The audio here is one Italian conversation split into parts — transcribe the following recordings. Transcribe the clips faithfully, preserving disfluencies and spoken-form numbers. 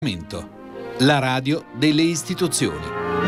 La radio delle istituzioni.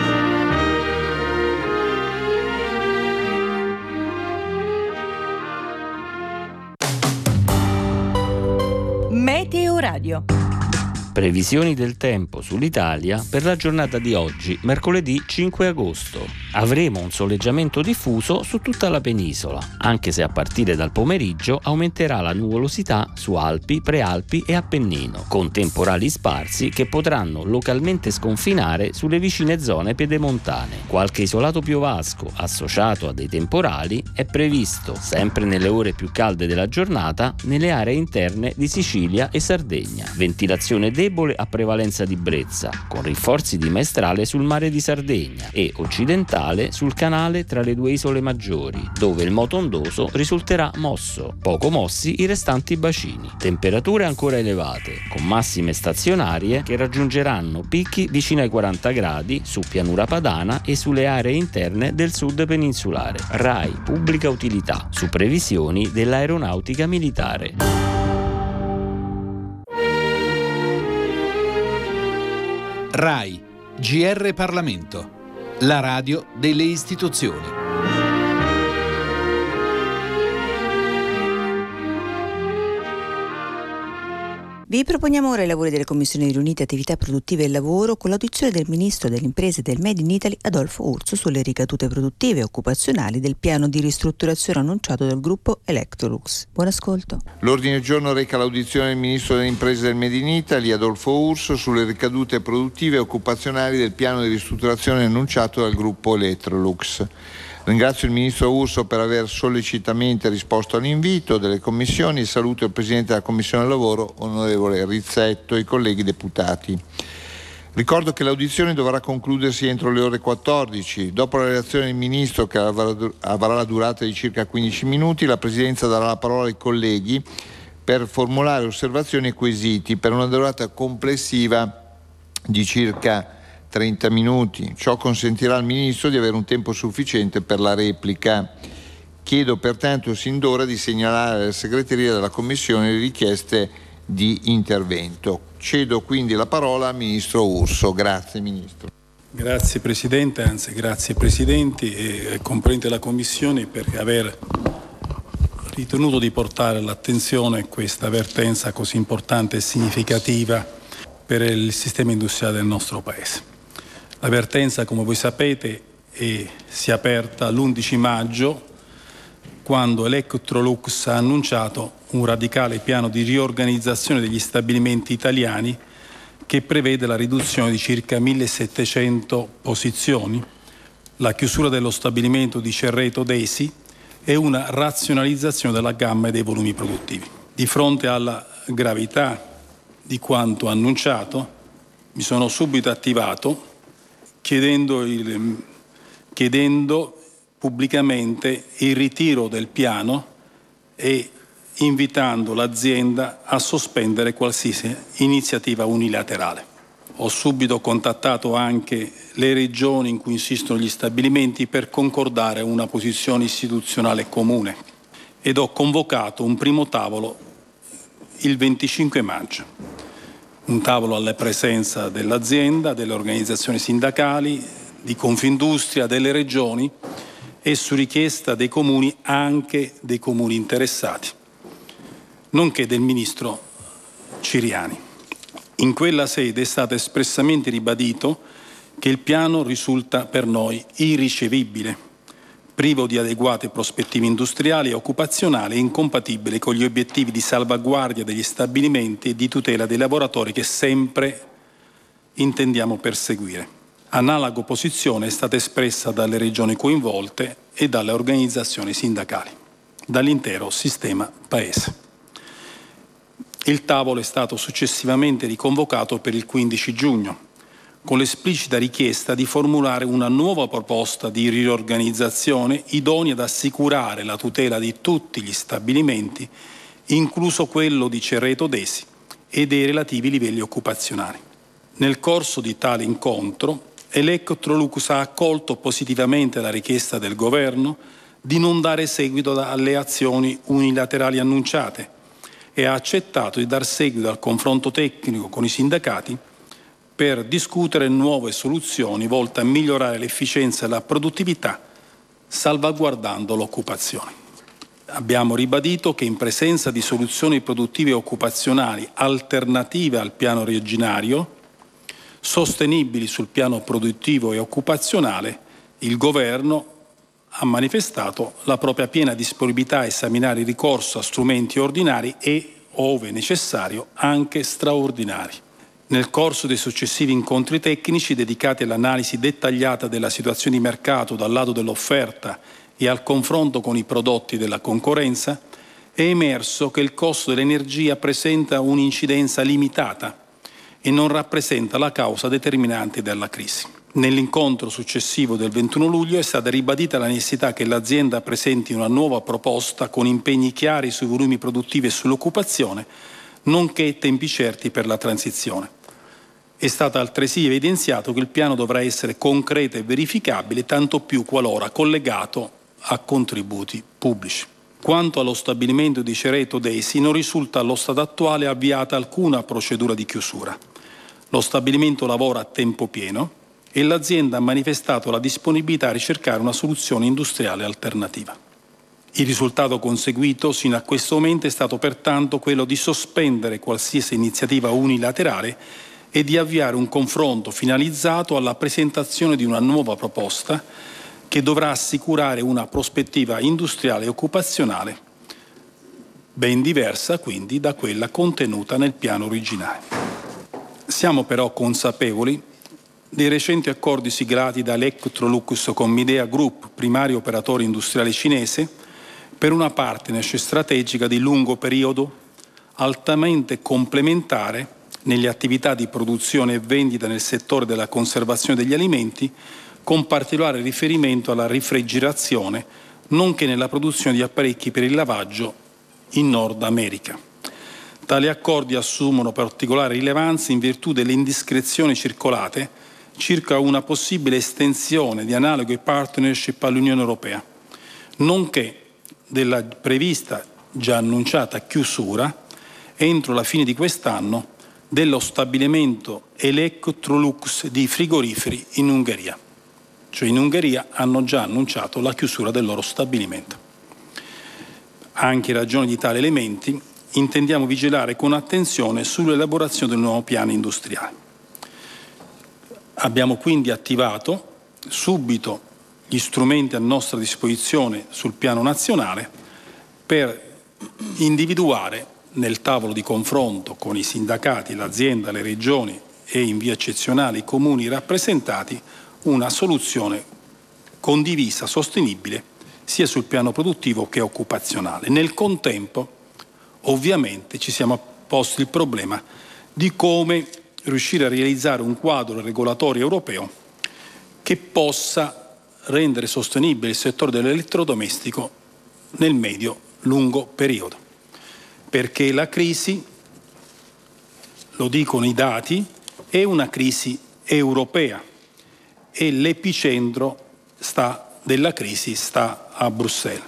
Meteo Radio. Previsioni del tempo sull'Italia per la giornata di oggi, mercoledì cinque agosto. Avremo un soleggiamento diffuso su tutta la penisola, anche se a partire dal pomeriggio aumenterà la nuvolosità su Alpi, Prealpi e Appennino, con temporali sparsi che potranno localmente sconfinare sulle vicine zone pedemontane. Qualche isolato piovasco associato a dei temporali è previsto, sempre nelle ore più calde della giornata, nelle aree interne di Sicilia e Sardegna. Ventilazione debole a prevalenza di brezza, con rinforzi di maestrale sul mare di Sardegna e occidentale sul canale tra le due isole maggiori, dove il moto ondoso risulterà mosso. Poco mossi i restanti bacini. Temperature ancora elevate, con massime stazionarie che raggiungeranno picchi vicino ai quaranta gradi su pianura padana e sulle aree interne del sud peninsulare. RAI Pubblica Utilità, su previsioni dell'aeronautica militare. RAI G R Parlamento, la radio delle istituzioni. Vi proponiamo ora i lavori delle commissioni riunite Attività Produttive e Lavoro con l'audizione del Ministro delle Imprese e del Made in Italy Adolfo Urso sulle ricadute produttive e occupazionali del piano di ristrutturazione annunciato dal gruppo Electrolux. Buon ascolto. L'ordine del giorno reca l'audizione del Ministro delle Imprese e del Made in Italy Adolfo Urso sulle ricadute produttive e occupazionali del piano di ristrutturazione annunciato dal gruppo Electrolux. Ringrazio il Ministro Urso per aver sollecitamente risposto all'invito delle commissioni e saluto il Presidente della Commissione Lavoro, onorevole Rizzetto, e i colleghi deputati. Ricordo che l'audizione dovrà concludersi entro le ore quattordici. Dopo la relazione del Ministro, che avrà la durata di circa quindici minuti, la Presidenza darà la parola ai colleghi per formulare osservazioni e quesiti per una durata complessiva di circa trenta minuti. Ciò consentirà al Ministro di avere un tempo sufficiente per la replica. Chiedo pertanto sin d'ora di segnalare alla segreteria della Commissione le richieste di intervento. Cedo quindi la parola al Ministro Urso. Grazie Ministro. Grazie Presidente, anzi grazie Presidenti e comprendente la Commissione per aver ritenuto di portare all'attenzione questa avvertenza così importante e significativa per il sistema industriale del nostro Paese. L'avvertenza, come voi sapete, è, si è aperta l'undici maggio, quando Electrolux ha annunciato un radicale piano di riorganizzazione degli stabilimenti italiani che prevede la riduzione di circa millesettecento posizioni, la chiusura dello stabilimento di Cerreto Desi e una razionalizzazione della gamma e dei volumi produttivi. Di fronte alla gravità di quanto annunciato, mi sono subito attivato chiedendo, il, chiedendo pubblicamente il ritiro del piano e invitando l'azienda a sospendere qualsiasi iniziativa unilaterale. Ho subito contattato anche le regioni in cui insistono gli stabilimenti per concordare una posizione istituzionale comune ed ho convocato un primo tavolo il venticinque maggio. Un tavolo alla presenza dell'azienda, delle organizzazioni sindacali, di Confindustria, delle regioni e su richiesta dei comuni anche dei comuni interessati, nonché del Ministro Ciriani. In quella sede è stato espressamente ribadito che il piano risulta per noi irricevibile, privo di adeguate prospettive industriali e occupazionali e incompatibile con gli obiettivi di salvaguardia degli stabilimenti e di tutela dei lavoratori che sempre intendiamo perseguire. Analoga posizione è stata espressa dalle regioni coinvolte e dalle organizzazioni sindacali, dall'intero sistema Paese. Il tavolo è stato successivamente riconvocato per il quindici giugno, con l'esplicita richiesta di formulare una nuova proposta di riorganizzazione idonea ad assicurare la tutela di tutti gli stabilimenti, incluso quello di Cerreto Desi e dei relativi livelli occupazionali. Nel corso di tale incontro, Electrolux ha accolto positivamente la richiesta del Governo di non dare seguito alle azioni unilaterali annunciate e ha accettato di dar seguito al confronto tecnico con i sindacati per discutere nuove soluzioni volte a migliorare l'efficienza e la produttività, salvaguardando l'occupazione. Abbiamo ribadito che in presenza di soluzioni produttive e occupazionali alternative al piano originario, sostenibili sul piano produttivo e occupazionale, il Governo ha manifestato la propria piena disponibilità a esaminare il ricorso a strumenti ordinari e, ove necessario, anche straordinari. Nel corso dei successivi incontri tecnici dedicati all'analisi dettagliata della situazione di mercato dal lato dell'offerta e al confronto con i prodotti della concorrenza, è emerso che il costo dell'energia presenta un'incidenza limitata e non rappresenta la causa determinante della crisi. Nell'incontro successivo del ventuno luglio è stata ribadita la necessità che l'azienda presenti una nuova proposta con impegni chiari sui volumi produttivi e sull'occupazione, nonché tempi certi per la transizione. È stato altresì evidenziato che il piano dovrà essere concreto e verificabile, tanto più qualora collegato a contributi pubblici. Quanto allo stabilimento di Cereto Desi, non risulta allo stato attuale avviata alcuna procedura di chiusura. Lo stabilimento lavora a tempo pieno e l'azienda ha manifestato la disponibilità a ricercare una soluzione industriale alternativa. Il risultato conseguito sino a questo momento è stato pertanto quello di sospendere qualsiasi iniziativa unilaterale e di avviare un confronto finalizzato alla presentazione di una nuova proposta che dovrà assicurare una prospettiva industriale e occupazionale ben diversa quindi da quella contenuta nel piano originale. Siamo però consapevoli dei recenti accordi siglati dall'Electrolux con Midea Group, primario operatore industriale cinese, per una partnership strategica di lungo periodo, altamente complementare nelle attività di produzione e vendita nel settore della conservazione degli alimenti, con particolare riferimento alla refrigerazione, nonché nella produzione di apparecchi per il lavaggio in Nord America. Tali accordi assumono particolare rilevanza in virtù delle indiscrezioni circolate circa una possibile estensione di analoghe partnership all'Unione Europea, nonché della prevista, già annunciata chiusura, entro la fine di quest'anno, dello stabilimento Electrolux di frigoriferi in Ungheria. Cioè in Ungheria hanno già annunciato la chiusura del loro stabilimento. Anche in ragione di tali elementi intendiamo vigilare con attenzione sull'elaborazione del nuovo piano industriale. Abbiamo quindi attivato subito gli strumenti a nostra disposizione sul piano nazionale per individuare nel tavolo di confronto con i sindacati, l'azienda, le regioni e in via eccezionale i comuni rappresentati una soluzione condivisa, sostenibile, sia sul piano produttivo che occupazionale. Nel contempo, ovviamente, ci siamo posti il problema di come riuscire a realizzare un quadro regolatorio europeo che possa rendere sostenibile il settore dell'elettrodomestico nel medio-lungo periodo. Perché la crisi, lo dicono i dati, è una crisi europea e l'epicentro sta, della crisi sta a Bruxelles.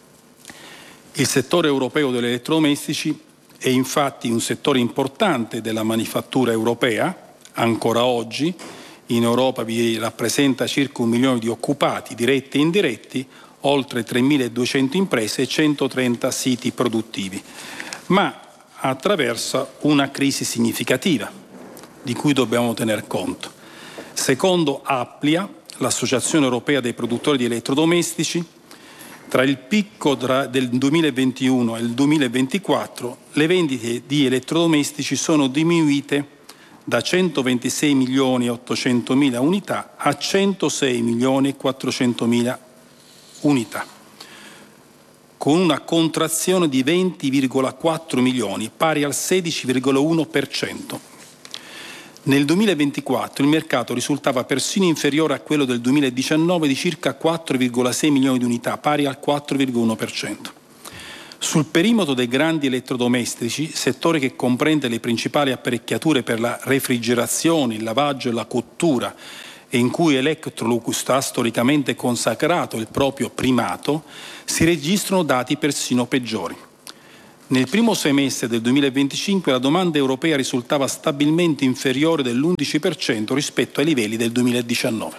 Il settore europeo degli elettrodomestici è infatti un settore importante della manifattura europea, ancora oggi in Europa vi rappresenta circa un milione di occupati diretti e indiretti, oltre tremiladuecento imprese e centotrenta siti produttivi, ma attraversa una crisi significativa di cui dobbiamo tener conto. Secondo Applia, l'Associazione Europea dei Produttori di Elettrodomestici, tra il picco del duemilaventuno e il duemilaventiquattro le vendite di elettrodomestici sono diminuite da centoventisei milioni e ottocentomila unità a centosei milioni e quattrocentomila unità, con una contrazione di venti virgola quattro milioni, pari al sedici virgola uno per cento. Nel duemilaventiquattro il mercato risultava persino inferiore a quello del duemiladiciannove di circa quattro virgola sei milioni di unità, pari al quattro virgola uno per cento. Sul perimetro dei grandi elettrodomestici, settore che comprende le principali apparecchiature per la refrigerazione, il lavaggio e la cottura, e in cui Electrolux ha storicamente consacrato il proprio primato, si registrano dati persino peggiori. Nel primo semestre del duemilaventicinque la domanda europea risultava stabilmente inferiore dell'undici per cento rispetto ai livelli del duemiladiciannove.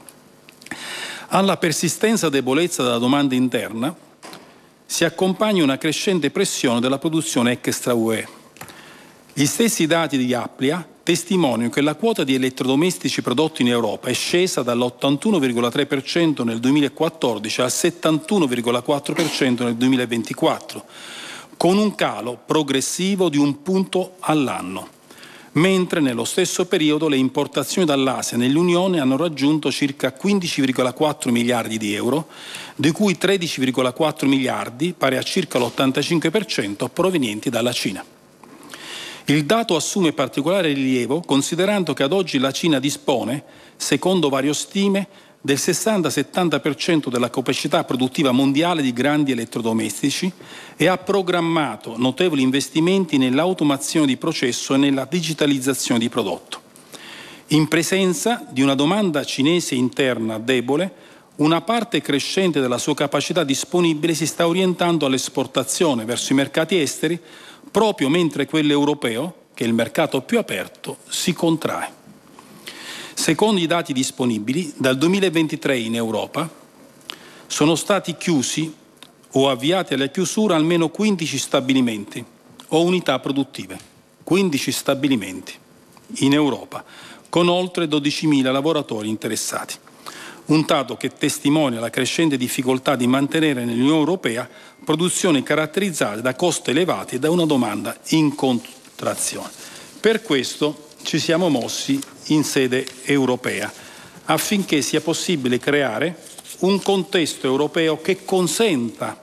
Alla persistenza debolezza della domanda interna si accompagna una crescente pressione della produzione extra-U E. Gli stessi dati di Applia testimoniano che la quota di elettrodomestici prodotti in Europa è scesa dall'ottantuno virgola tre per cento nel duemilaquattordici al settantuno virgola quattro per cento nel duemilaventiquattro, con un calo progressivo di un punto all'anno, mentre nello stesso periodo le importazioni dall'Asia nell'Unione hanno raggiunto circa quindici virgola quattro miliardi di euro, di cui tredici virgola quattro miliardi, pari a circa l'ottantacinque per cento, provenienti dalla Cina. Il dato assume particolare rilievo considerando che ad oggi la Cina dispone, secondo varie stime, del sessanta settanta per cento della capacità produttiva mondiale di grandi elettrodomestici e ha programmato notevoli investimenti nell'automazione di processo e nella digitalizzazione di prodotto. In presenza di una domanda cinese interna debole, una parte crescente della sua capacità disponibile si sta orientando all'esportazione verso i mercati esteri, proprio mentre quello europeo, che è il mercato più aperto, si contrae. Secondo i dati disponibili, dal duemilaventitré in Europa sono stati chiusi o avviati alla chiusura almeno quindici stabilimenti o unità produttive. quindici stabilimenti in Europa, con oltre dodicimila lavoratori interessati. Un dato che testimonia la crescente difficoltà di mantenere nell'Unione Europea produzioni caratterizzate da costi elevati e da una domanda in contrazione. Per questo ci siamo mossi in sede europea affinché sia possibile creare un contesto europeo che consenta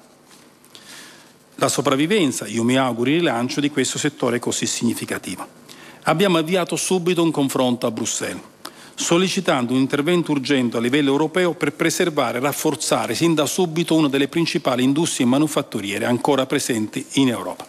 la sopravvivenza, io mi auguro il rilancio di questo settore così significativo. Abbiamo avviato subito un confronto a Bruxelles, sollecitando un intervento urgente a livello europeo per preservare e rafforzare sin da subito una delle principali industrie manufatturiere ancora presenti in Europa.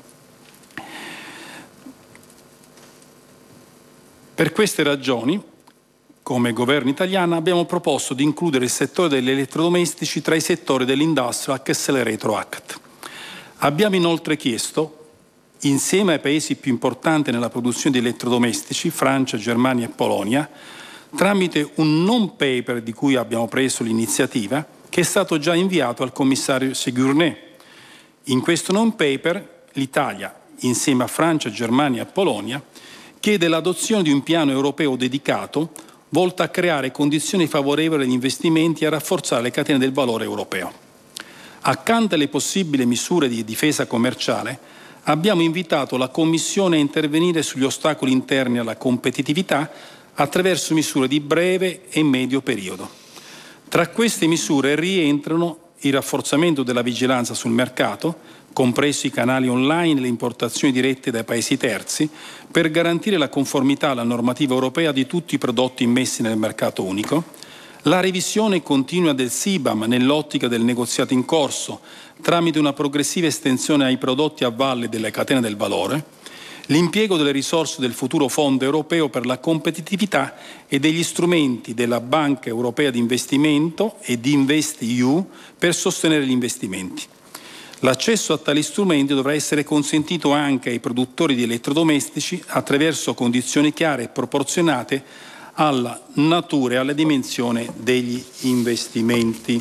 Per queste ragioni, come governo italiano, abbiamo proposto di includere il settore degli elettrodomestici tra i settori dell'Industrial Accelerator Act. Abbiamo inoltre chiesto, insieme ai paesi più importanti nella produzione di elettrodomestici, Francia, Germania e Polonia, tramite un non-paper di cui abbiamo preso l'iniziativa, che è stato già inviato al commissario Séjourné. In questo non-paper l'Italia, insieme a Francia, Germania e Polonia, chiede l'adozione di un piano europeo dedicato volto a creare condizioni favorevoli agli investimenti e a rafforzare le catene del valore europeo. Accanto alle possibili misure di difesa commerciale, abbiamo invitato la Commissione a intervenire sugli ostacoli interni alla competitività attraverso misure di breve e medio periodo. Tra queste misure rientrano il rafforzamento della vigilanza sul mercato, compreso i canali online e le importazioni dirette dai paesi terzi, per garantire la conformità alla normativa europea di tutti i prodotti immessi nel mercato unico, la revisione continua del S I B A M nell'ottica del negoziato in corso, tramite una progressiva estensione ai prodotti a valle delle catene del valore, l'impiego delle risorse del futuro Fondo europeo per la competitività e degli strumenti della Banca Europea di Investimento e di InvestEU per sostenere gli investimenti. L'accesso a tali strumenti dovrà essere consentito anche ai produttori di elettrodomestici attraverso condizioni chiare e proporzionate alla natura e alla dimensione degli investimenti.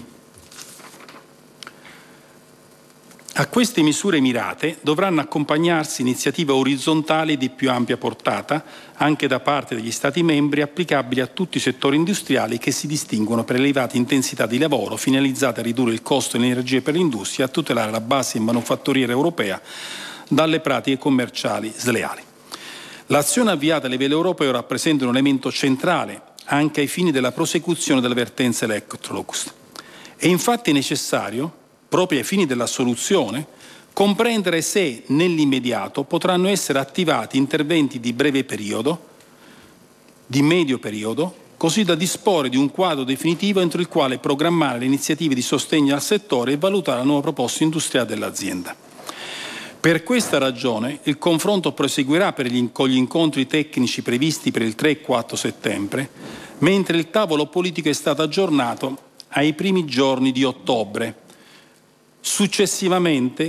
A queste misure mirate dovranno accompagnarsi iniziative orizzontali di più ampia portata, anche da parte degli Stati membri, applicabili a tutti i settori industriali che si distinguono per elevate intensità di lavoro, finalizzate a ridurre il costo dell'energia per l'industria e a tutelare la base manufatturiera europea dalle pratiche commerciali sleali. L'azione avviata a livello europeo rappresenta un elemento centrale anche ai fini della prosecuzione della vertenza Electrolux. È infatti necessario, proprio ai fini della soluzione, comprendere se nell'immediato potranno essere attivati interventi di breve periodo, di medio periodo, così da disporre di un quadro definitivo entro il quale programmare le iniziative di sostegno al settore e valutare la nuova proposta industriale dell'azienda. Per questa ragione il confronto proseguirà per gli, con gli incontri tecnici previsti per il tre e quattro settembre, mentre il tavolo politico è stato aggiornato ai primi giorni di ottobre. Successivamente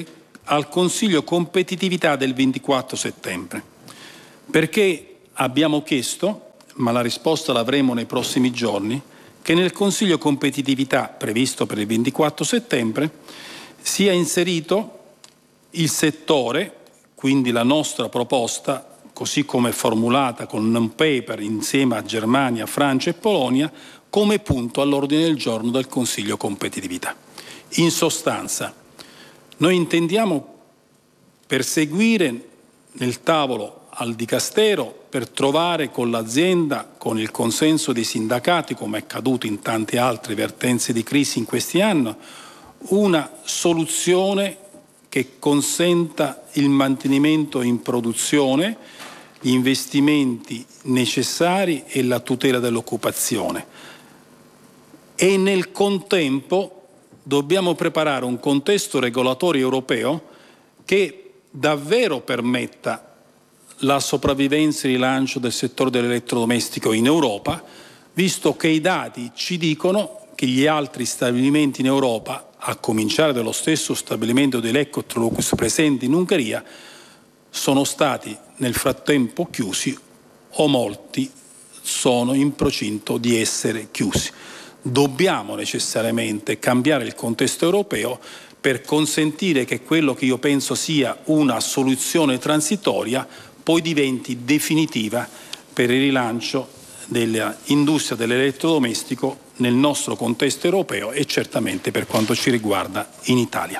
al Consiglio Competitività del ventiquattro settembre, perché abbiamo chiesto, ma la risposta l'avremo nei prossimi giorni, che nel Consiglio Competitività previsto per il ventiquattro settembre sia inserito il settore, quindi la nostra proposta, così come formulata con un non-paper insieme a Germania, Francia e Polonia, come punto all'ordine del giorno del Consiglio Competitività. In sostanza, noi intendiamo perseguire nel tavolo al Dicastero per trovare con l'azienda, con il consenso dei sindacati, come è accaduto in tante altre vertenze di crisi in questi anni, una soluzione che consenta il mantenimento in produzione, gli investimenti necessari e la tutela dell'occupazione. E nel contempo dobbiamo preparare un contesto regolatorio europeo che davvero permetta la sopravvivenza e il rilancio del settore dell'elettrodomestico in Europa, visto che i dati ci dicono che gli altri stabilimenti in Europa, a cominciare dallo stesso stabilimento di Electrolux presente in Ungheria, sono stati nel frattempo chiusi o molti sono in procinto di essere chiusi. Dobbiamo necessariamente cambiare il contesto europeo per consentire che quello che io penso sia una soluzione transitoria poi diventi definitiva per il rilancio dell'industria dell'elettrodomestico nel nostro contesto europeo e certamente per quanto ci riguarda in Italia.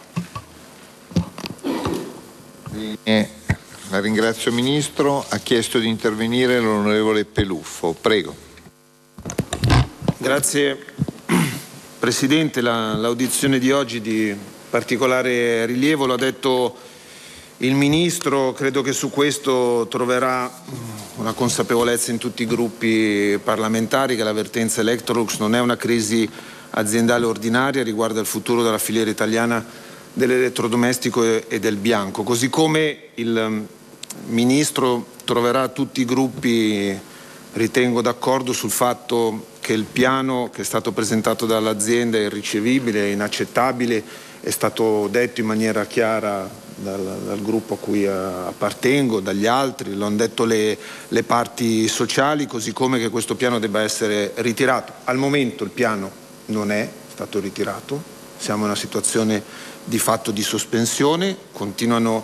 Eh, la ringrazio Ministro. Ha chiesto di intervenire l'onorevole Peluffo. Prego. Grazie Presidente. La, l'audizione di oggi di particolare rilievo, lo ha detto il Ministro, credo che su questo troverà una consapevolezza in tutti i gruppi parlamentari che la vertenza Electrolux non è una crisi aziendale ordinaria, riguarda il futuro della filiera italiana dell'elettrodomestico e del bianco, così come il Ministro troverà tutti i gruppi, ritengo, d'accordo sul fatto che il piano che è stato presentato dall'azienda è irricevibile, è inaccettabile, è stato detto in maniera chiara dal, dal gruppo a cui appartengo, dagli altri, lo hanno detto le, le parti sociali, così come che questo piano debba essere ritirato. Al momento il piano non è stato ritirato, siamo in una situazione di fatto di sospensione, continuano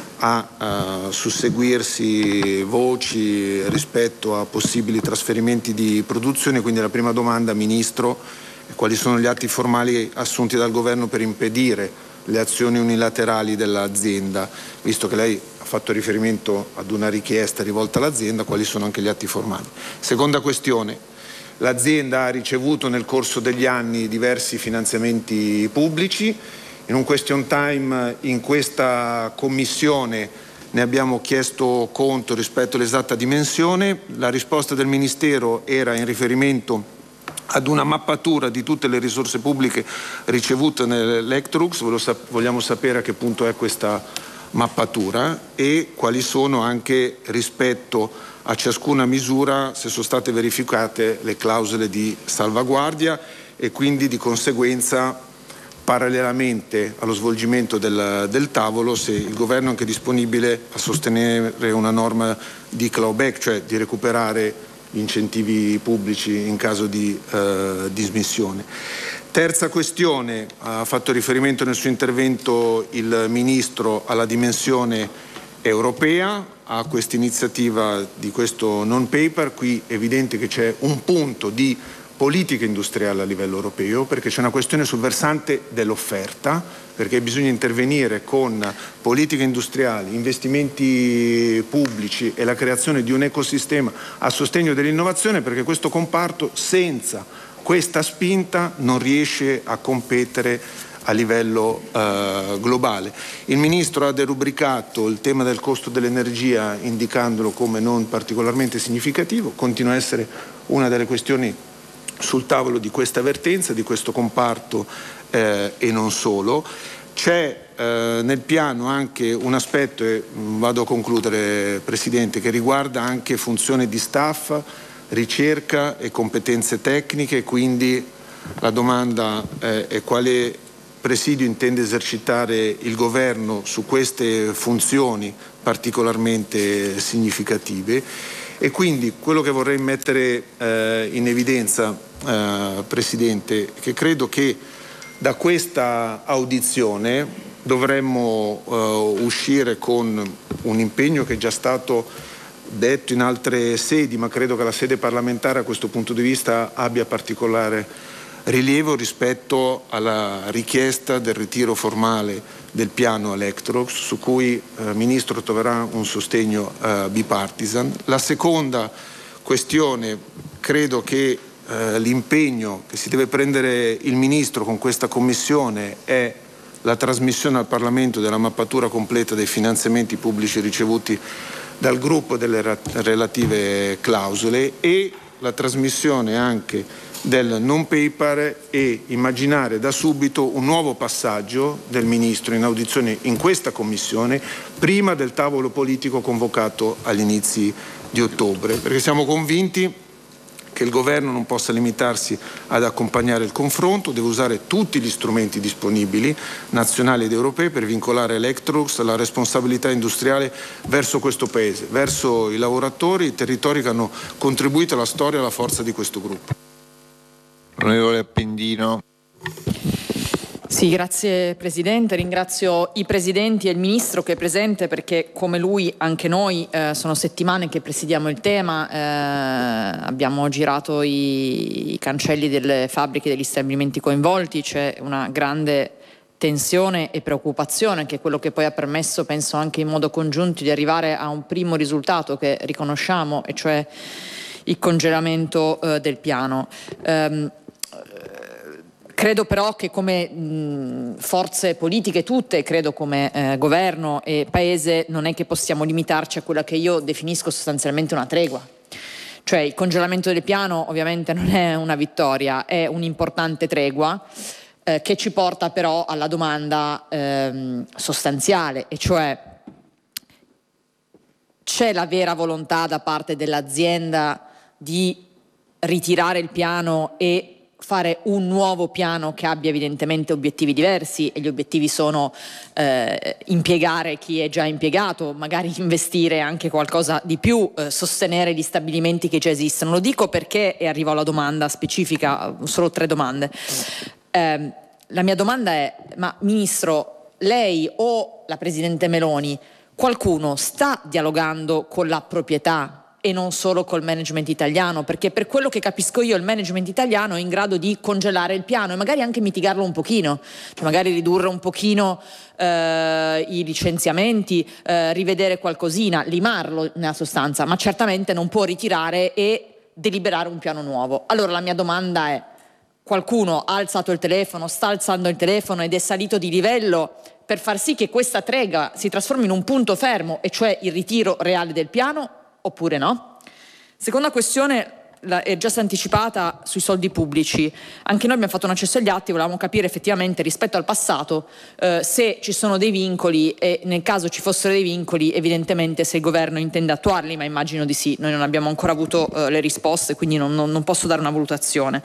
a uh, susseguirsi voci rispetto a possibili trasferimenti di produzione, quindi la prima domanda, Ministro, è quali sono gli atti formali assunti dal Governo per impedire le azioni unilaterali dell'azienda, visto che lei ha fatto riferimento ad una richiesta rivolta all'azienda, quali sono anche gli atti formali. Seconda questione, l'azienda ha ricevuto nel corso degli anni diversi finanziamenti pubblici. In un question time in questa commissione ne abbiamo chiesto conto rispetto all'esatta dimensione. La risposta del Ministero era in riferimento ad una mappatura di tutte le risorse pubbliche ricevute nell'Electrolux. Vogliamo sapere a che punto è questa mappatura e quali sono anche rispetto a ciascuna misura, se sono state verificate le clausole di salvaguardia e quindi di conseguenza, parallelamente allo svolgimento del, del tavolo, se il Governo è anche disponibile a sostenere una norma di clawback, cioè di recuperare gli incentivi pubblici in caso di eh, dismissione. Terza questione, ha fatto riferimento nel suo intervento il Ministro alla dimensione europea, a questa iniziativa di questo non-paper. Qui è evidente che c'è un punto di politica industriale a livello europeo, perché c'è una questione sul versante dell'offerta, perché bisogna intervenire con politiche industriali, investimenti pubblici e la creazione di un ecosistema a sostegno dell'innovazione, perché questo comparto senza questa spinta non riesce a competere a livello eh, globale. Il Ministro ha derubricato il tema del costo dell'energia indicandolo come non particolarmente significativo, continua a essere una delle questioni sul tavolo di questa vertenza, di questo comparto eh, e non solo. C'è eh, nel piano anche un aspetto, e vado a concludere Presidente, che riguarda anche funzione di staff, ricerca e competenze tecniche, quindi la domanda eh, è quale presidio intende esercitare il governo su queste funzioni particolarmente significative, e quindi quello che vorrei mettere eh, in evidenza, eh, Presidente, è che credo che da questa audizione dovremmo eh, uscire con un impegno che è già stato detto in altre sedi, ma credo che la sede parlamentare a questo punto di vista abbia particolare rilievo rispetto alla richiesta del ritiro formale del piano Electrolux, su cui il eh, Ministro troverà un sostegno eh, bipartisan. La seconda questione, credo che eh, l'impegno che si deve prendere il Ministro con questa Commissione è la trasmissione al Parlamento della mappatura completa dei finanziamenti pubblici ricevuti dal gruppo, delle relative clausole, e la trasmissione anche del non paper, e immaginare da subito un nuovo passaggio del Ministro in audizione in questa Commissione prima del tavolo politico convocato agli inizi di ottobre, perché siamo convinti che il Governo non possa limitarsi ad accompagnare il confronto, deve usare tutti gli strumenti disponibili, nazionali ed europei, per vincolare Electrolux alla responsabilità industriale verso questo Paese, verso i lavoratori, i territori che hanno contribuito alla storia e alla forza di questo gruppo. Onorevole Appendino. Sì, grazie Presidente, ringrazio i Presidenti e il Ministro che è presente, perché come lui anche noi eh, sono settimane che presidiamo il tema, eh, abbiamo girato i, i cancelli delle fabbriche, degli stabilimenti coinvolti, c'è una grande tensione e preoccupazione, che è quello che poi ha permesso, penso anche in modo congiunto, di arrivare a un primo risultato che riconosciamo, e cioè il congelamento eh, del piano. Um, Credo però che come mh, forze politiche tutte, credo come eh, governo e paese, non è che possiamo limitarci a quella che io definisco sostanzialmente una tregua. Cioè il congelamento del piano ovviamente non è una vittoria, è un'importante tregua eh, che ci porta però alla domanda ehm, sostanziale, e cioè: c'è la vera volontà da parte dell'azienda di ritirare il piano e fare un nuovo piano che abbia evidentemente obiettivi diversi, e gli obiettivi sono eh, impiegare chi è già impiegato, magari investire anche qualcosa di più, eh, sostenere gli stabilimenti che già esistono? Lo dico perché, e arrivo alla domanda specifica, solo tre domande. Eh, la mia domanda è: ma Ministro, lei o la Presidente Meloni, qualcuno sta dialogando con la proprietà e non solo col management italiano? Perché per quello che capisco io il management italiano è in grado di congelare il piano e magari anche mitigarlo un pochino, cioè magari ridurre un pochino eh, i licenziamenti, eh, rivedere qualcosina, limarlo nella sostanza, ma certamente non può ritirare e deliberare un piano nuovo. Allora la mia domanda è: qualcuno ha alzato il telefono, sta alzando il telefono ed è salito di livello per far sì che questa trega si trasformi in un punto fermo, e cioè il ritiro reale del piano, oppure no? Seconda questione, la, è già stata anticipata sui soldi pubblici. Anche noi abbiamo fatto un accesso agli atti, volevamo capire effettivamente rispetto al passato eh, se ci sono dei vincoli, e nel caso ci fossero dei vincoli evidentemente se il governo intende attuarli, ma immagino di sì. Noi non abbiamo ancora avuto eh, le risposte, quindi non, non, non posso dare una valutazione.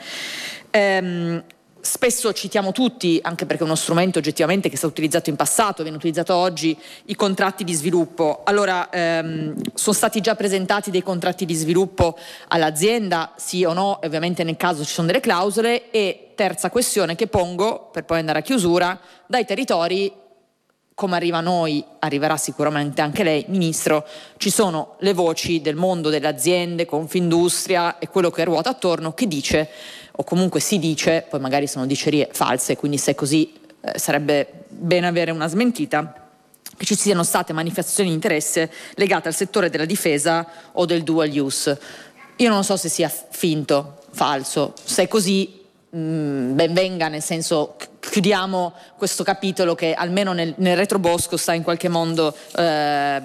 Ehm, Spesso citiamo tutti, anche perché è uno strumento oggettivamente che è stato utilizzato in passato, viene utilizzato oggi, i contratti di sviluppo. Allora, ehm, sono stati già presentati dei contratti di sviluppo all'azienda, sì o no? Ovviamente nel caso ci sono delle clausole. E terza questione che pongo, per poi andare a chiusura: dai territori, come arriva a noi, arriverà sicuramente anche lei, Ministro, ci sono le voci del mondo delle aziende, Confindustria e quello che ruota attorno, che dice, o comunque si dice, poi magari sono dicerie false, quindi se è così eh, sarebbe bene avere una smentita, che ci siano state manifestazioni di interesse legate al settore della difesa o del dual use. Io non so se sia finto, falso. Se è così, mh, ben venga, nel senso, chiudiamo questo capitolo che almeno nel, nel retrobosco sta in qualche modo eh,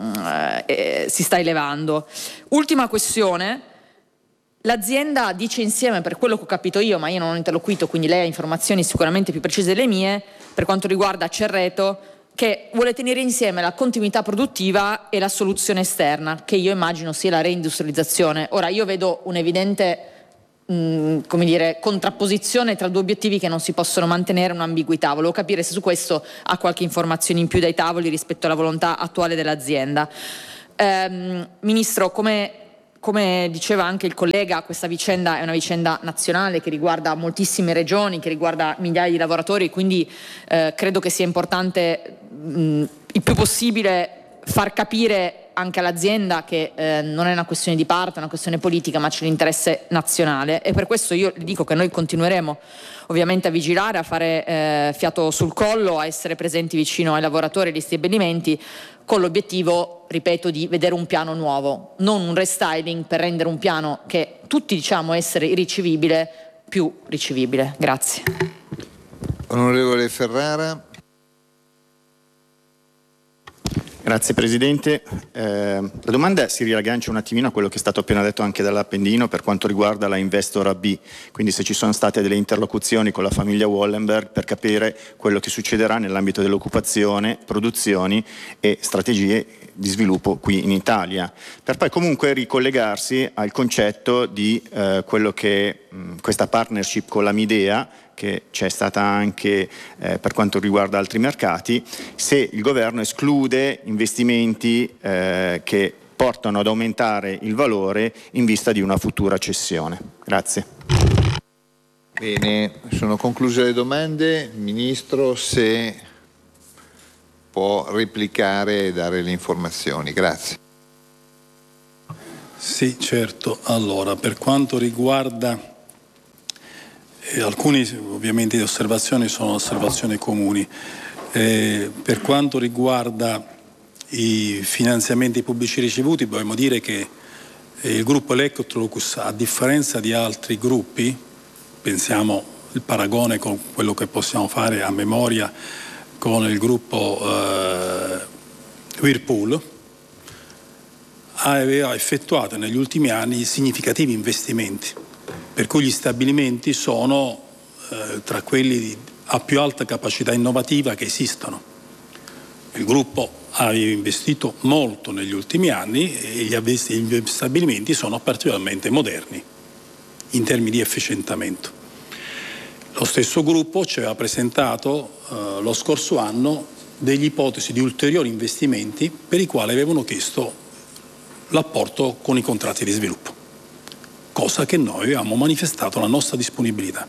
eh, si sta elevando. Ultima questione: l'azienda dice insieme, per quello che ho capito io, ma io non ho interloquito, quindi lei ha informazioni sicuramente più precise delle mie, per quanto riguarda Cerreto, che vuole tenere insieme la continuità produttiva e la soluzione esterna, che io immagino sia la reindustrializzazione. Ora, io vedo un evidente mh, come dire, contrapposizione tra due obiettivi che non si possono mantenere, un'ambiguità. Volevo capire se su questo ha qualche informazione in più dai tavoli rispetto alla volontà attuale dell'azienda. Ehm, Ministro, come Come diceva anche il collega, questa vicenda è una vicenda nazionale che riguarda moltissime regioni, che riguarda migliaia di lavoratori, quindi eh, credo che sia importante mh, il più possibile far capire anche all'azienda che eh, non è una questione di parte, è una questione politica, ma c'è l'interesse nazionale, e per questo io le dico che noi continueremo ovviamente a vigilare, a fare eh, fiato sul collo, a essere presenti vicino ai lavoratori e agli stabilimenti, con l'obiettivo, ripeto, di vedere un piano nuovo, non un restyling per rendere un piano che tutti diciamo essere irricevibile più ricevibile. Grazie. Onorevole Ferrara. Grazie Presidente. Eh, la domanda si riaggancia un attimino a quello che è stato appena detto anche dall'Appendino per quanto riguarda la Investor A B, quindi se ci sono state delle interlocuzioni con la famiglia Wallenberg per capire quello che succederà nell'ambito dell'occupazione, produzioni e strategie di sviluppo qui in Italia, per poi comunque ricollegarsi al concetto di eh, quello che mh, questa partnership con la Midea, che c'è stata anche eh, per quanto riguarda altri mercati, se il governo esclude investimenti eh, che portano ad aumentare il valore in vista di una futura cessione. Grazie. Bene, sono concluse le domande. Ministro, se può replicare e dare le informazioni. Grazie. Sì, certo. Allora, per quanto riguarda Eh, alcune ovviamente le osservazioni sono osservazioni comuni. Eh, per quanto riguarda i finanziamenti pubblici ricevuti, dobbiamo dire che eh, il gruppo Electrolux, a differenza di altri gruppi, pensiamo il paragone con quello che possiamo fare a memoria con il gruppo eh, Whirlpool, aveva effettuato negli ultimi anni significativi investimenti, per cui gli stabilimenti sono eh, tra quelli di, a più alta capacità innovativa che esistono. Il gruppo ha investito molto negli ultimi anni e gli stabilimenti sono particolarmente moderni in termini di efficientamento. Lo stesso gruppo ci aveva presentato eh, lo scorso anno degli ipotesi di ulteriori investimenti per i quali avevano chiesto l'apporto con i contratti di sviluppo, cosa che noi avevamo manifestato la nostra disponibilità.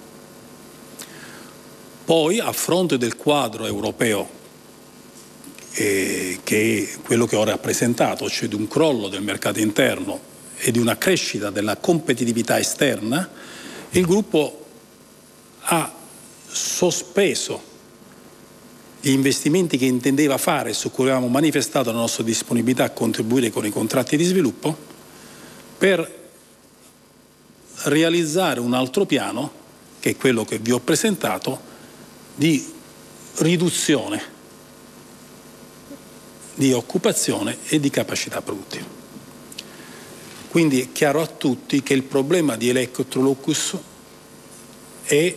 Poi, a fronte del quadro europeo, eh, che è quello che ho rappresentato, cioè di un crollo del mercato interno e di una crescita della competitività esterna, il gruppo ha sospeso gli investimenti che intendeva fare, su cui avevamo manifestato la nostra disponibilità a contribuire con i contratti di sviluppo, per realizzare un altro piano, che è quello che vi ho presentato, di riduzione di occupazione e di capacità produttiva. Quindi è chiaro a tutti che il problema di Electrolux è,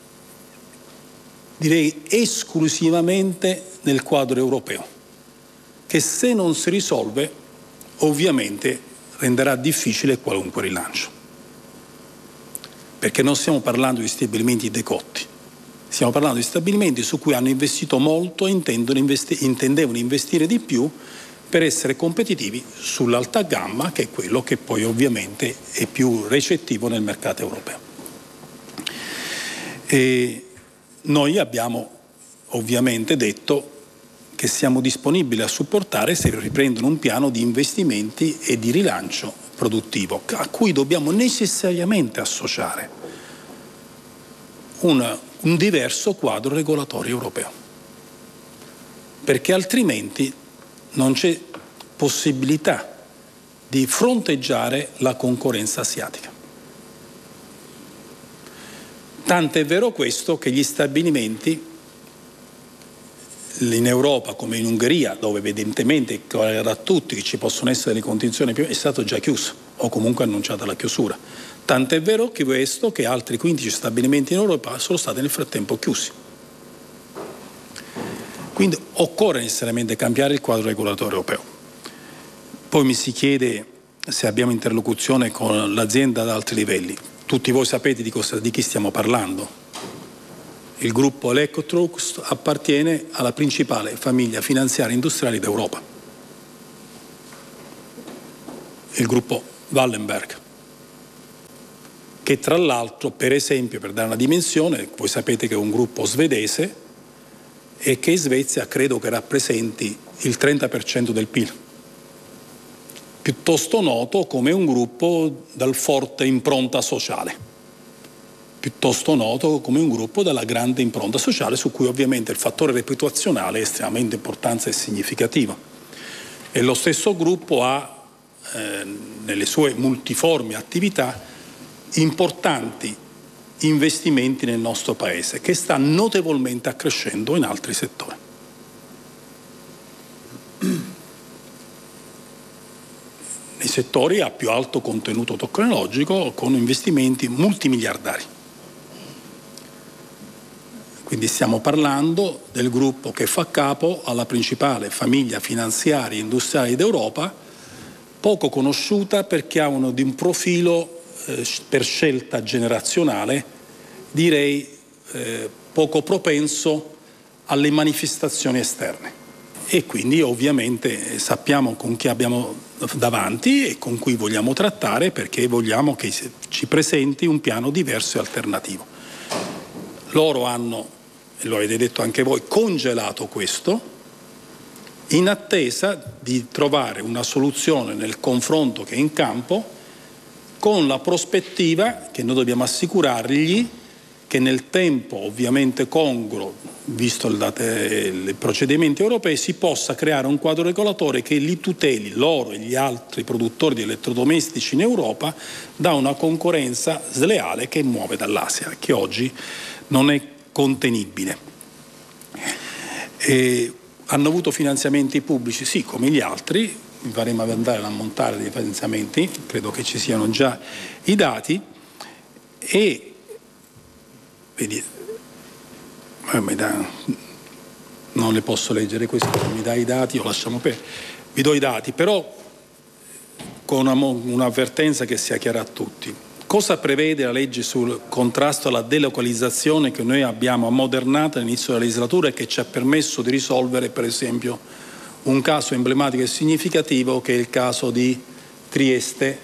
direi, esclusivamente nel quadro europeo, che se non si risolve ovviamente renderà difficile qualunque rilancio. Perché non stiamo parlando di stabilimenti decotti, stiamo parlando di stabilimenti su cui hanno investito molto e intendono investi- intendevano investire di più per essere competitivi sull'alta gamma, che è quello che poi ovviamente è più recettivo nel mercato europeo. E noi abbiamo ovviamente detto che siamo disponibili a supportare se riprendono un piano di investimenti e di rilancio produttivo, a cui dobbiamo necessariamente associare un, un diverso quadro regolatorio europeo, perché altrimenti non c'è possibilità di fronteggiare la concorrenza asiatica. Tant'è vero questo che gli stabilimenti in Europa come in Ungheria, dove evidentemente a tutti che ci possono essere delle condizioni più, è stato già chiuso o comunque annunciata la chiusura. Tant'è vero che questo che altri quindici stabilimenti in Europa sono stati nel frattempo chiusi. Quindi occorre necessariamente cambiare il quadro regolatorio europeo. Poi mi si chiede se abbiamo interlocuzione con l'azienda ad altri livelli. tutti voi sapete di, cosa, di chi stiamo parlando. Il gruppo Electrolux appartiene alla principale famiglia finanziaria industriale d'Europa, il gruppo Wallenberg, che tra l'altro, per esempio, per dare una dimensione, voi sapete che è un gruppo svedese e che in Svezia credo che rappresenti il trenta per cento del P I L, piuttosto noto come un gruppo dal forte impronta sociale, piuttosto noto come un gruppo dalla grande impronta sociale, su cui ovviamente il fattore reputazionale è estremamente importante e significativo. E lo stesso gruppo ha, eh, nelle sue multiformi attività, importanti investimenti nel nostro Paese, che sta notevolmente accrescendo in altri settori. Nei settori a più alto contenuto tecnologico, con investimenti multimiliardari. Quindi stiamo parlando del gruppo che fa capo alla principale famiglia finanziaria e industriale d'Europa, poco conosciuta perché ha uno di un profilo per scelta generazionale, direi eh, poco propenso alle manifestazioni esterne. E quindi ovviamente sappiamo con chi abbiamo davanti e con cui vogliamo trattare, perché vogliamo che ci presenti un piano diverso e alternativo. Loro hanno, e lo avete detto anche voi, congelato questo in attesa di trovare una soluzione nel confronto che è in campo, con la prospettiva che noi dobbiamo assicurargli che nel tempo ovviamente congruo, visto i procedimenti europei, si possa creare un quadro regolatore che li tuteli, loro e gli altri produttori di elettrodomestici in Europa, da una concorrenza sleale che muove dall'Asia, che oggi non è contenibile. E hanno avuto finanziamenti pubblici, sì, come gli altri. Vi faremo andare l'ammontare dei finanziamenti, credo che ci siano già i dati, e vedi, mi dà, non le posso leggere questo, mi dà i dati, o lasciamo per, vi do i dati, però con un'avvertenza che sia chiara a tutti. Cosa prevede la legge sul contrasto alla delocalizzazione che noi abbiamo ammodernato all'inizio della legislatura e che ci ha permesso di risolvere, per esempio, un caso emblematico e significativo che è il caso di Trieste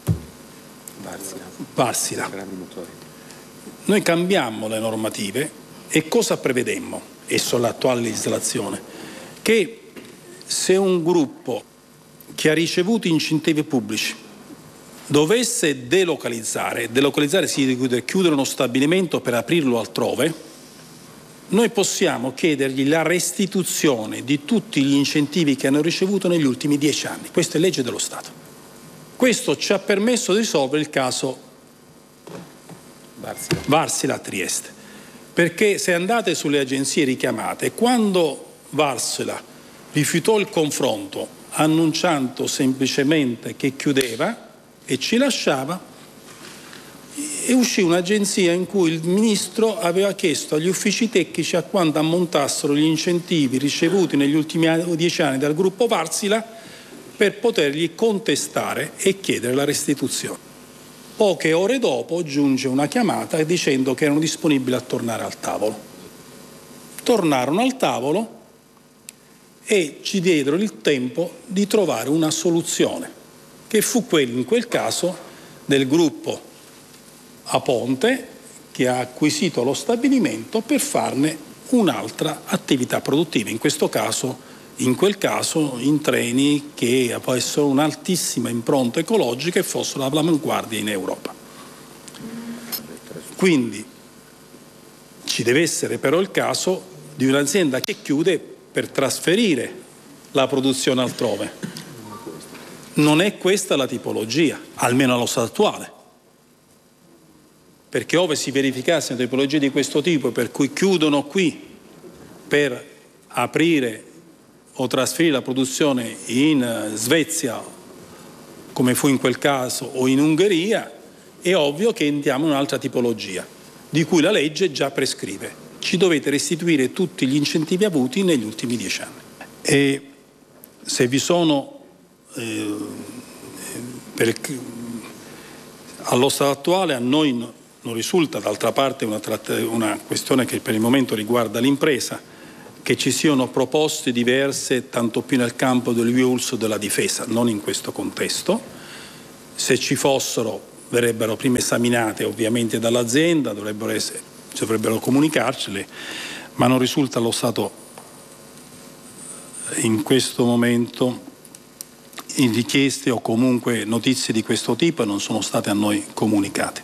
Varsila. Noi cambiammo le normative e cosa prevedemmo, esso l'attuale legislazione? Che se un gruppo che ha ricevuto incentivi pubblici dovesse delocalizzare, delocalizzare significa chiudere uno stabilimento per aprirlo altrove, noi possiamo chiedergli la restituzione di tutti gli incentivi che hanno ricevuto negli ultimi dieci anni. Questa è legge dello Stato. Questo ci ha permesso di risolvere il caso Varsila, Varsila Trieste. Perché se andate sulle agenzie richiamate, quando Varsila rifiutò il confronto annunciando semplicemente che chiudeva e ci lasciava, e uscì un'agenzia in cui il ministro aveva chiesto agli uffici tecnici a quanto ammontassero gli incentivi ricevuti negli ultimi dieci anni dal gruppo Varsila per potergli contestare e chiedere la restituzione. Poche ore dopo giunge una chiamata dicendo che erano disponibili a tornare al tavolo. Tornarono al tavolo e ci diedero il tempo di trovare una soluzione, che fu quella in quel caso del gruppo Aponte, che ha acquisito lo stabilimento per farne un'altra attività produttiva, in questo caso, in quel caso in treni che avessero un'altissima impronta ecologica e fossero all'avanguardia in Europa. Quindi ci deve essere però il caso di un'azienda che chiude per trasferire la produzione altrove. Non è questa la tipologia, almeno allo stato attuale. Perché ove si verificasse una tipologia di questo tipo, per cui chiudono qui per aprire o trasferire la produzione in Svezia, come fu in quel caso, o in Ungheria, è ovvio che entriamo in un'altra tipologia, di cui la legge già prescrive. Ci dovete restituire tutti gli incentivi avuti negli ultimi dieci anni. E se vi sono, eh, per, Allo stato attuale a noi non risulta, d'altra parte, una, tratt- una questione che per il momento riguarda l'impresa, che ci siano proposte diverse tanto più nel campo del riuso della difesa, non in questo contesto. Se ci fossero verrebbero prima esaminate ovviamente dall'azienda, dovrebbero, essere, dovrebbero comunicarcele, ma non risulta allo stato in questo momento in richieste o comunque notizie di questo tipo non sono state a noi comunicate.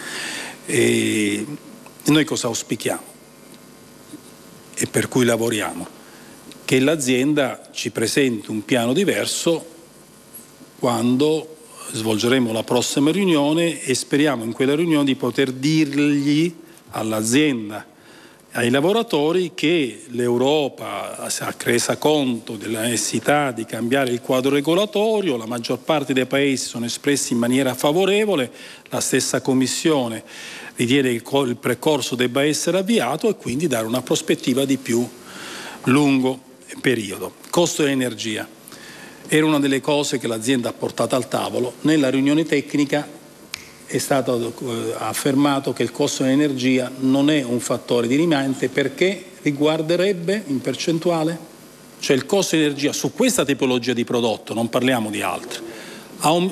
E noi cosa auspichiamo e per cui lavoriamo? Che l'azienda ci presenti un piano diverso quando svolgeremo la prossima riunione e speriamo in quella riunione di poter dirgli all'azienda, ai lavoratori, che l'Europa si è resa conto della necessità di cambiare il quadro regolatorio, la maggior parte dei paesi sono espressi in maniera favorevole, la stessa Commissione ritiene che il percorso debba essere avviato e quindi dare una prospettiva di più lungo periodo. Costo dell'energia era una delle cose che l'azienda ha portato al tavolo. Nella riunione tecnica è stato eh, affermato che il costo dell'energia non è un fattore dirimente perché riguarderebbe in percentuale, cioè il costo dell'energia su questa tipologia di prodotto, non parliamo di altri, ha un,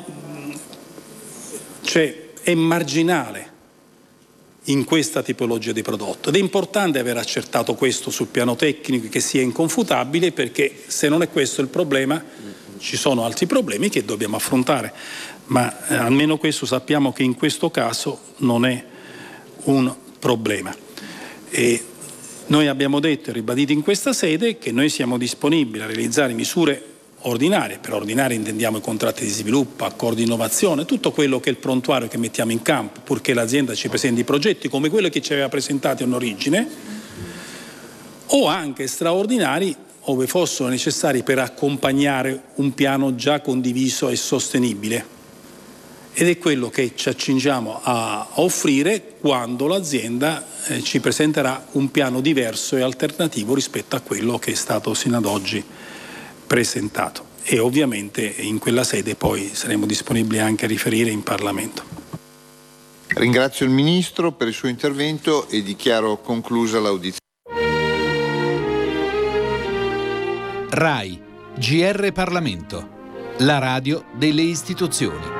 cioè è marginale in questa tipologia di prodotto ed è importante aver accertato questo sul piano tecnico, che sia inconfutabile, perché se non è questo il problema ci sono altri problemi che dobbiamo affrontare, ma eh, almeno questo sappiamo che in questo caso non è un problema. E noi abbiamo detto e ribadito in questa sede che noi siamo disponibili a realizzare misure ordinarie. Per ordinarie intendiamo i contratti di sviluppo, accordi di innovazione, tutto quello che è il prontuario che mettiamo in campo, purché l'azienda ci presenti progetti come quello che ci aveva presentato in origine, o anche straordinari ove fossero necessari per accompagnare un piano già condiviso e sostenibile. Ed è quello che ci accingiamo a offrire quando l'azienda eh, ci presenterà un piano diverso e alternativo rispetto a quello che è stato sino ad oggi presentato. E ovviamente in quella sede poi saremo disponibili anche a riferire in Parlamento. Ringrazio il Ministro per il suo intervento e dichiaro conclusa l'audizione. RAI, G R Parlamento, la radio delle istituzioni.